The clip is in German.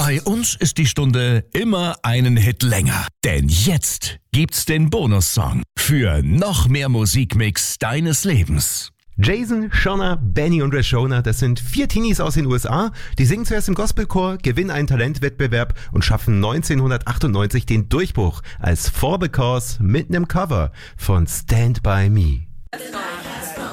Bei uns ist die Stunde immer einen Hit länger. Denn jetzt gibt's den Bonussong für noch mehr Musikmix deines Lebens. Jason, Shona, Benny und Rashona, das sind 4 Teenies aus den USA. Die singen zuerst im Gospelchor, gewinnen einen Talentwettbewerb und schaffen 1998 den Durchbruch als For the Cause mit einem Cover von Stand By Me.